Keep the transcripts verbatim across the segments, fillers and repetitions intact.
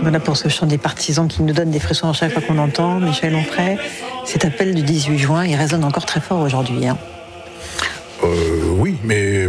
Voilà pour ce chant des partisans qui nous donne des frissons à chaque fois qu'on entend. Michel Onfray, cet appel du dix-huit juin, il résonne encore très fort aujourd'hui. Hein. Euh, oui, mais...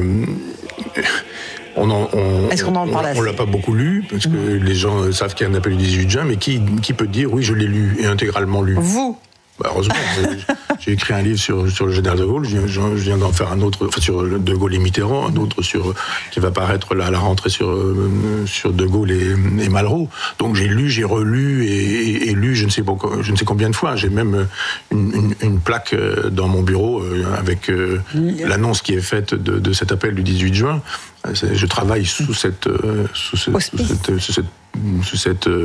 On en, on, Est-ce qu'on en parle assez ? On l'a pas beaucoup lu, parce que mmh. les gens savent qu'il y a un appel du dix-huit juin, mais qui, qui peut dire, oui, je l'ai lu, et intégralement lu ? Vous ? Bah, heureusement, j'ai écrit un livre sur, sur le général de Gaulle, je viens, je viens d'en faire un autre, enfin sur De Gaulle et Mitterrand, un autre sur, qui va paraître là, à la rentrée sur, sur De Gaulle et, et Malraux. Donc j'ai lu, j'ai relu et, et, et lu je ne, sais pas, je ne sais combien de fois. J'ai même une, une, une plaque dans mon bureau avec l'annonce qui est faite de, de cet appel du dix-huit juin. Je travaille sous cette... Sous, ce, sous cette, sous cette, sous cette euh,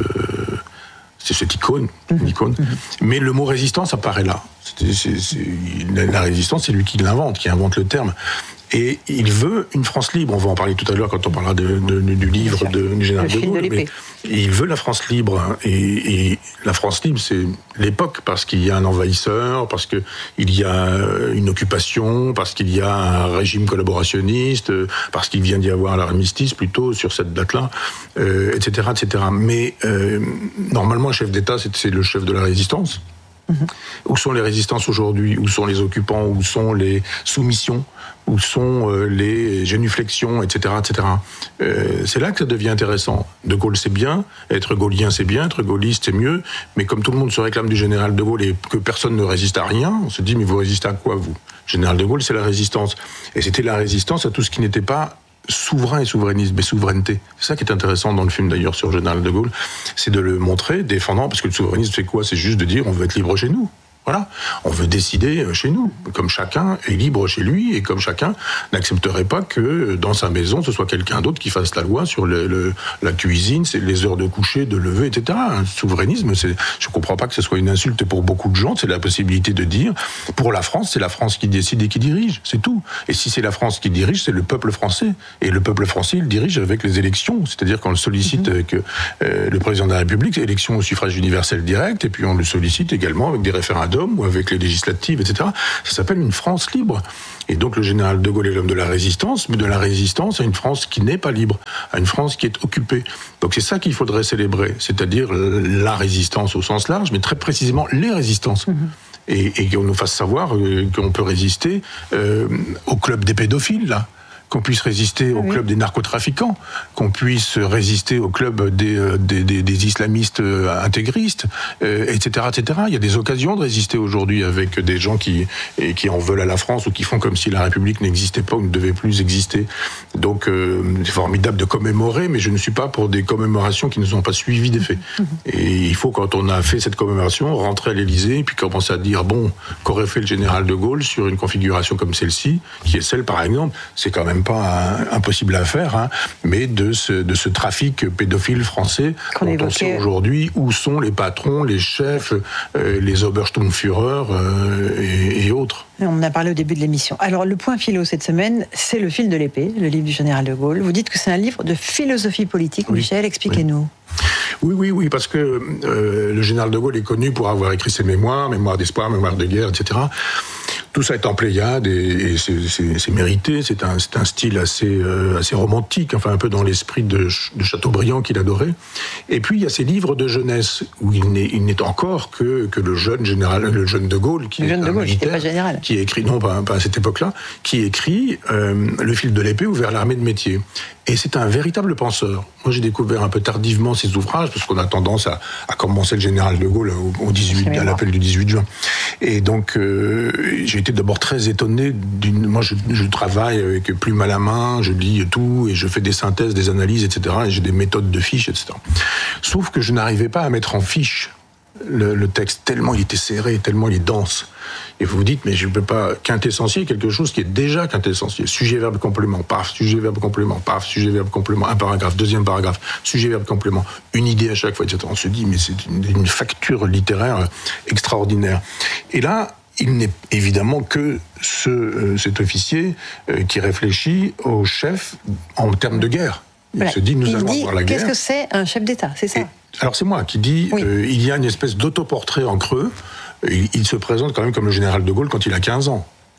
c'est cette icône, une icône. Mmh. Mais le mot résistance apparaît là. C'est, c'est, c'est, la résistance, c'est lui qui l'invente, qui invente le terme. Et il veut une France libre. On va en parler tout à l'heure quand on parlera de, de, du livre de, du général de Gaulle. Mais il veut la France libre. Et, et la France libre, c'est l'époque, parce qu'il y a un envahisseur, parce qu'il y a une occupation, parce qu'il y a un régime collaborationniste, parce qu'il vient d'y avoir l'armistice plutôt sur cette date-là, euh, et cetera, et cetera. Mais euh, normalement, un chef d'État, c'est, c'est le chef de la résistance. Mmh. Où sont les résistances aujourd'hui ? Où sont les occupants ? Où sont les soumissions ? Où sont euh, les génuflexions, et cetera, et cetera. Euh, c'est là que ça devient intéressant. De Gaulle, c'est bien. Être gaullien, c'est bien. Être gaulliste, c'est mieux. Mais comme tout le monde se réclame du général de Gaulle et que personne ne résiste à rien, on se dit, mais vous résistez à quoi, vous ? Général de Gaulle, c'est la résistance. Et c'était la résistance à tout ce qui n'était pas souverain et souverainiste, mais souveraineté. C'est ça qui est intéressant dans le film d'ailleurs sur le général de Gaulle, c'est de le montrer défendant, parce que le souverainisme c'est quoi ? C'est juste de dire on veut être libre chez nous. Voilà, on veut décider chez nous, comme chacun est libre chez lui et comme chacun n'accepterait pas que dans sa maison ce soit quelqu'un d'autre qui fasse la loi sur le, le, la cuisine, c'est les heures de coucher, de lever, et cetera. Un souverainisme, c'est, je ne comprends pas que ce soit une insulte pour beaucoup de gens, c'est la possibilité de dire pour la France, c'est la France qui décide et qui dirige, c'est tout. Et si c'est la France qui dirige, c'est le peuple français. Et le peuple français, il dirige avec les élections, c'est-à-dire qu'on le sollicite avec euh, le président de la République, élection au suffrage universel direct, et puis on le sollicite également avec des référendums ou avec les législatives, et cetera. Ça s'appelle une France libre. Et donc le général de Gaulle est l'homme de la résistance, mais de la résistance à une France qui n'est pas libre, à une France qui est occupée. Donc c'est ça qu'il faudrait célébrer, c'est-à-dire la résistance au sens large, mais très précisément les résistances. Mmh. Et, et qu'on nous fasse savoir euh, qu'on peut résister euh, au club des pédophiles, là. Qu'on puisse résister au oui. club des narcotrafiquants, qu'on puisse résister au club des, des, des, des islamistes intégristes, euh, et cetera, et cetera. Il y a des occasions de résister aujourd'hui avec des gens qui, et qui en veulent à la France ou qui font comme si la République n'existait pas ou ne devait plus exister. Donc euh, c'est formidable de commémorer, mais je ne suis pas pour des commémorations qui ne sont pas suivies des faits. Mmh. Et il faut, quand on a fait cette commémoration, rentrer à l'Élysée et puis commencer à dire, bon, qu'aurait fait le général de Gaulle sur une configuration comme celle-ci, qui est celle, par exemple, c'est quand même pas impossible à faire, hein, mais de ce, de ce trafic pédophile français qu'on dont on sait aujourd'hui où sont les patrons, les chefs, euh, les Obersturmführer euh, et, et autres. On en a parlé au début de l'émission. Alors, le point philo cette semaine, c'est Le fil de l'épée, le livre du général de Gaulle. Vous dites que c'est un livre de philosophie politique. Oui. Michel, expliquez-nous. Oui, oui, oui, parce que euh, le général de Gaulle est connu pour avoir écrit ses mémoires, mémoires d'espoir, mémoires de guerre, et cetera. Tout ça est en Pléiade et, et c'est, c'est, c'est mérité. C'est un, c'est un style assez, euh, assez romantique, enfin un peu dans l'esprit de, de Chateaubriand qu'il adorait. Et puis il y a ces livres de jeunesse où il n'est, il n'est encore que, que le jeune général, le jeune de Gaulle, qui le est jeune un de Gaulle, militaire, pas général. Qui écrit, non pas, pas à cette époque-là, qui écrit euh, Le fil de l'épée ou vers l'armée de métier. Et c'est un véritable penseur. Moi, j'ai découvert un peu tardivement ses ouvrages, parce qu'on a tendance à, à commencer le général de Gaulle au, au dix-huit, à l'appel du dix-huit juin. Et donc, euh, j'ai été d'abord très étonné d'une... Moi, je, je travaille avec plume à la main, je lis tout, et je fais des synthèses, des analyses, et cetera. Et j'ai des méthodes de fiches, et cetera. Sauf que je n'arrivais pas à mettre en fiche le, le texte, tellement il était serré, tellement il est dense. Et vous vous dites, mais je ne peux pas quintessentier quelque chose qui est déjà quintessentiel. Sujet, verbe, complément, paf, sujet, verbe, complément, paf, sujet, verbe, complément, un paragraphe, deuxième paragraphe, sujet, verbe, complément, une idée à chaque fois, et cetera. On se dit, mais c'est une, une facture littéraire extraordinaire. Et là, il n'est évidemment que ce, euh, cet officier euh, qui réfléchit au chef en termes de guerre. Il voilà. se dit, nous il allons dit, avoir la guerre. Qu'est-ce que c'est un chef d'État, c'est ça? Et, alors c'est moi qui dis, oui. euh, il y a une espèce d'autoportrait en creux. Il, il se présente quand même comme le général de Gaulle quand il a quinze ans.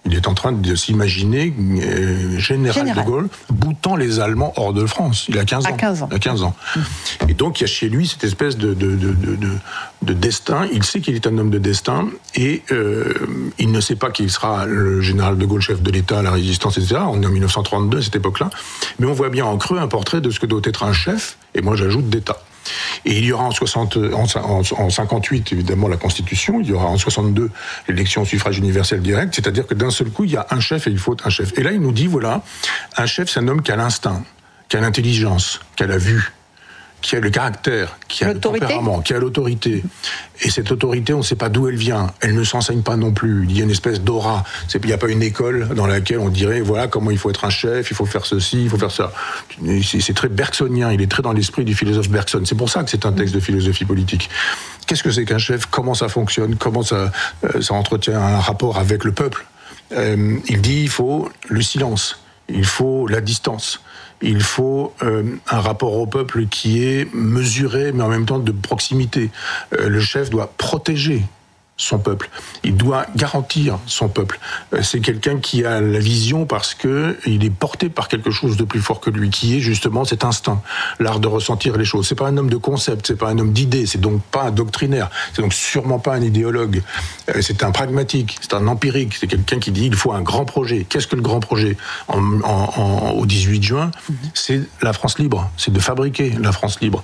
Il est en train de s'imaginer euh, général, général de Gaulle boutant les Allemands hors de France. Il a quinze ans. À quinze ans. Il a quinze ans. Mmh. Et donc, il y a chez lui cette espèce de, de, de, de, de, de destin. Il sait qu'il est un homme de destin et euh, il ne sait pas qu'il sera le général de Gaulle, chef de l'État, la résistance, et cetera. On est en dix-neuf cent trente-deux, à cette époque-là. Mais on voit bien en creux un portrait de ce que doit être un chef, et moi j'ajoute d'État. Et il y aura en, soixante, en, en cinquante-huit, évidemment, la Constitution. Il y aura en soixante-deux l'élection au suffrage universel direct. C'est-à-dire que d'un seul coup, il y a un chef et il faut un chef. Et là, il nous dit, voilà, un chef, c'est un homme qui a l'instinct, qui a l'intelligence, qui a la vue, qui a le caractère, qui a l'autorité. le tempérament, qui a l'autorité. Et cette autorité, on ne sait pas d'où elle vient. Elle ne s'enseigne pas non plus. Il y a une espèce d'aura. Il n'y a pas une école dans laquelle on dirait, voilà comment il faut être un chef, il faut faire ceci, il faut faire ça. C'est, c'est très bergsonien. Il est très dans l'esprit du philosophe Bergson. C'est pour ça que c'est un texte de philosophie politique. Qu'est-ce que c'est qu'un chef ? Comment ça fonctionne ? Comment ça, ça entretient un rapport avec le peuple ? euh, Il dit, il faut le silence. Il faut la distance. Il faut euh, un rapport au peuple qui est mesuré, mais en même temps de proximité. Euh, le chef doit protéger son peuple. Il doit garantir son peuple. Euh, c'est quelqu'un qui a la vision parce que il est porté par quelque chose de plus fort que lui, qui est justement cet instinct, l'art de ressentir les choses. C'est pas un homme de concept, c'est pas un homme d'idées, c'est donc pas un doctrinaire, c'est donc sûrement pas un idéologue. Euh, c'est un pragmatique, c'est un empirique, c'est quelqu'un qui dit il faut un grand projet. Qu'est-ce que le grand projet ? en, en, en, Au dix-huit juin, c'est la France libre, c'est de fabriquer la France libre.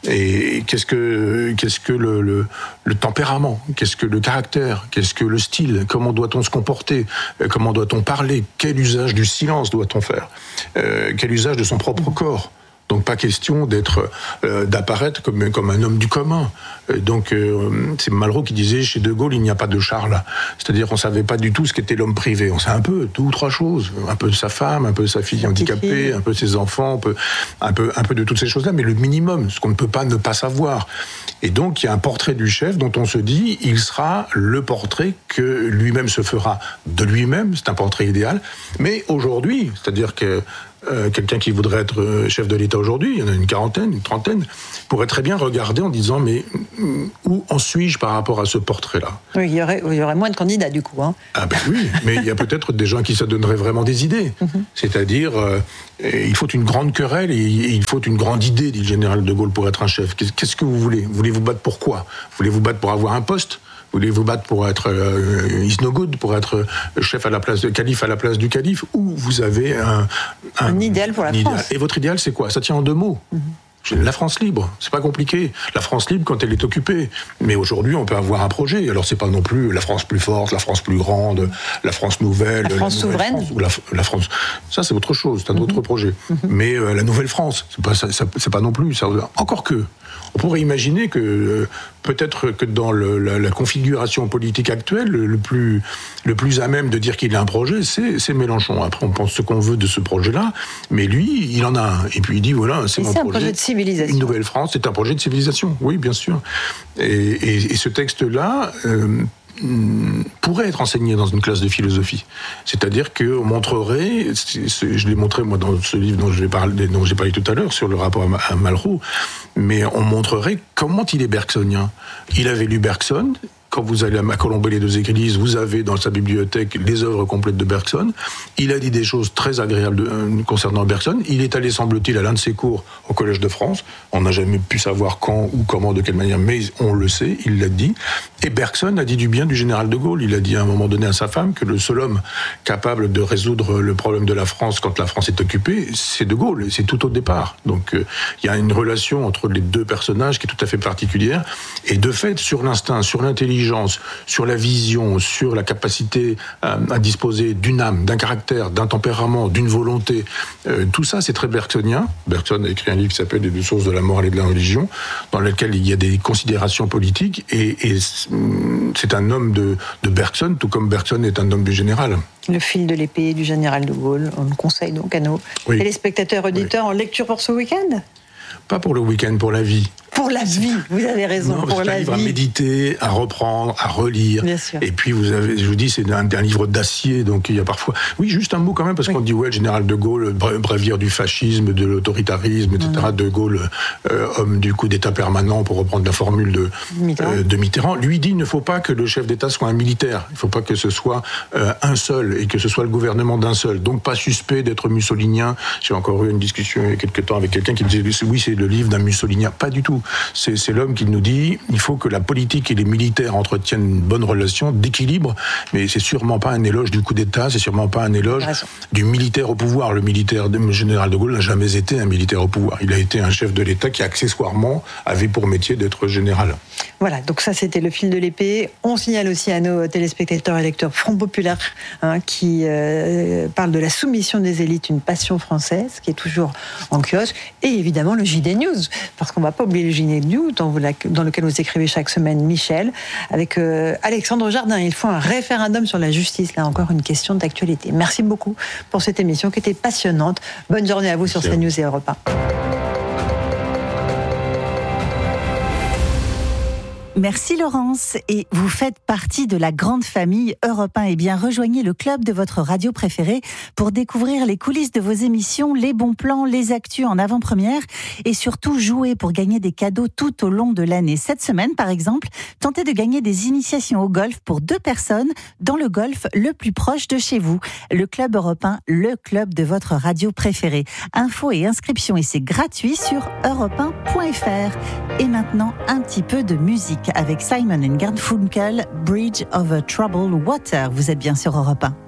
Et qu'est-ce que, qu'est-ce que le, le, le tempérament ? Qu'est-ce que le caractère, qu'est-ce que le style, comment doit-on se comporter, comment doit-on parler, quel usage du silence doit-on faire, euh, quel usage de son propre corps. Donc pas question d'être, euh, d'apparaître comme, comme un homme du commun. Euh, donc euh, c'est Malraux qui disait chez De Gaulle il n'y a pas de Charles. C'est-à-dire qu'on savait pas du tout ce qu'était l'homme privé. On sait un peu deux ou trois choses, un peu de sa femme, un peu de sa fille handicapée, un peu de ses enfants, un peu, un peu, un peu de toutes ces choses-là, mais le minimum, ce qu'on ne peut pas ne pas savoir. Et donc il y a un portrait du chef dont on se dit il sera le portrait que lui-même se fera de lui-même. C'est un portrait idéal. Mais aujourd'hui, c'est-à-dire que Euh, quelqu'un qui voudrait être chef de l'État aujourd'hui, il y en a une quarantaine, une trentaine, pourrait très bien regarder en disant mais où en suis-je par rapport à ce portrait-là ? Oui, il y aurait, il y aurait moins de candidats du coup. Hein. Ah ben oui, mais il y a peut-être des gens qui se donneraient vraiment des idées. Mm-hmm. C'est-à-dire, euh, il faut une grande querelle et il faut une grande idée, dit le général de Gaulle, pour être un chef. Qu'est-ce que vous voulez ? Voulez-vous battre pour quoi ? Voulez-vous battre pour avoir un poste ? Voulez-vous battre pour être euh, is no good, pour être chef à la place de calife à la place du calife, ou vous avez un, un, un idéal pour la idéal. France. Et votre idéal, c'est quoi ? Ça tient en deux mots. Mm-hmm. La France libre, c'est pas compliqué. La France libre quand elle est occupée. Mais aujourd'hui, on peut avoir un projet. Alors c'est pas non plus la France plus forte, la France plus grande, la France nouvelle, la France la souveraine. France, ou la, la France. Ça c'est autre chose, c'est un mm-hmm. autre projet. Mm-hmm. Mais euh, la nouvelle France, c'est pas ça, ça, c'est pas non plus. Ça, encore que. On pourrait imaginer que euh, peut-être que dans le, la, la configuration politique actuelle, le, le, plus, le plus à même de dire qu'il a un projet, c'est, c'est Mélenchon. Après, on pense ce qu'on veut de ce projet-là, mais lui, il en a un. Et puis il dit, voilà, c'est et mon c'est projet. un projet de civilisation. Une nouvelle France, c'est un projet de civilisation, oui, bien sûr. Et, et, et ce texte-là... Euh, pourrait être enseigné dans une classe de philosophie. C'est-à-dire qu'on montrerait, c'est, c'est, je l'ai montré moi dans ce livre dont, je vais parler, dont j'ai parlé tout à l'heure sur le rapport à, à Malraux, mais on montrerait comment il est bergsonien. Il avait lu Bergson. Quand vous allez à Colomber les deux églises, vous avez dans sa bibliothèque les œuvres complètes de Bergson. Il a dit des choses très agréables de, euh, concernant Bergson. Il est allé, semble-t-il, à l'un de ses cours au Collège de France. On n'a jamais pu savoir quand ou comment, de quelle manière, mais on le sait, il l'a dit. Et Bergson a dit du bien du général de Gaulle. Il a dit à un moment donné à sa femme que le seul homme capable de résoudre le problème de la France quand la France est occupée, c'est de Gaulle. C'est tout au départ. Donc il euh, y a une relation entre les deux personnages qui est tout à fait particulière. Et de fait, sur l'instinct, sur l'intelligence, sur la vision, sur la capacité à, à disposer d'une âme, d'un caractère, d'un tempérament, d'une volonté. Euh, tout ça, c'est très bergsonien. Bergson a écrit un livre qui s'appelle « Les deux sources de la morale et de la religion », dans lequel il y a des considérations politiques, et, et c'est un homme de, de Bergson, tout comme Bergson est un homme du général. Le fil de l'épée du général de Gaulle, on le conseille donc à nos oui. téléspectateurs auditeurs oui. en lecture pour ce week-end. Pas pour le week-end, pour la vie. Pour la vie, vous avez raison. Non, pour c'est un la livre vie. à méditer, à reprendre, à relire. Bien sûr. Et puis, vous avez, je vous dis, c'est un, un livre d'acier, donc il y a parfois... Oui, juste un mot quand même, parce oui. qu'on dit, ouais, le général de Gaulle, bréviaire du fascisme, de l'autoritarisme, et cetera. Mmh. De Gaulle, euh, homme du coup d'État permanent, pour reprendre la formule de Mitterrand. Euh, de Mitterrand. Lui dit, il ne faut pas que le chef d'État soit un militaire. Il ne faut pas que ce soit euh, un seul, et que ce soit le gouvernement d'un seul. Donc, pas suspect d'être mussolinien. J'ai encore eu une discussion il y a quelques temps avec quelqu'un qui me disait, oui, c'est le livre d'un mussolinien. Pas du tout. C'est, c'est l'homme qui nous dit il faut que la politique et les militaires entretiennent une bonne relation d'équilibre, mais c'est sûrement pas un éloge du coup d'État, c'est sûrement pas un éloge du militaire au pouvoir. Le militaire, le général de Gaulle n'a jamais été un militaire au pouvoir. Il a été un chef de l'État qui accessoirement avait pour métier d'être général. Voilà, donc ça c'était le fil de l'épée. On signale aussi à nos téléspectateurs et lecteurs Front Populaire hein, qui euh, parle de la soumission des élites, une passion française, qui est toujours en kiosque, et évidemment le J D News, parce qu'on ne va pas oublier le J D News, dans, vous, dans lequel vous écrivez chaque semaine Michel, avec euh, Alexandre Jardin. Il faut un référendum sur la justice, là encore une question d'actualité. Merci beaucoup pour cette émission qui était passionnante. Bonne journée à vous sur CNews et Europe un. Merci Laurence, et vous faites partie de la grande famille Europe un. Eh bien, rejoignez le club de votre radio préférée pour découvrir les coulisses de vos émissions, les bons plans, les actus en avant-première et surtout jouer pour gagner des cadeaux tout au long de l'année. Cette semaine, par exemple, tentez de gagner des initiations au golf pour deux personnes dans le golf le plus proche de chez vous. Le club Europe un, le club de votre radio préférée. Infos et inscriptions, et c'est gratuit sur europe un point f r. Et maintenant, un petit peu de musique avec Simon and Garfunkel, Bridge over Troubled Water. Vous êtes bien sur Europe un.